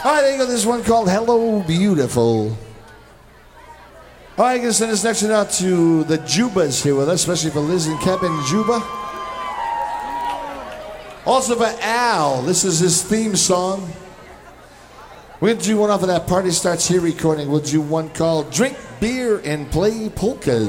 All right, there you go. This one called Hello Beautiful. All right, I'm going to send this next one out to the Jubas here with us, especially for Liz and Kevin Juba. Also for Al, this is his theme song. We're going to do one off of that Party Starts Here recording. We'll do one called Drink Beer and Play Polkas.